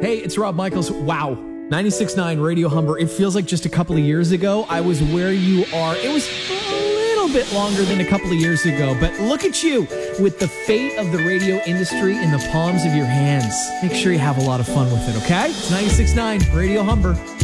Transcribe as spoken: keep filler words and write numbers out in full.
Hey, it's Rob Michaels. Wow. ninety-six point nine Radio Humber. It feels like just a couple of years ago I was where you are. It was a little bit longer than a couple of years ago, but look at you with the fate of the radio industry in the palms of your hands. Make sure you have a lot of fun with it, okay? It's ninety-six point nine Radio Humber.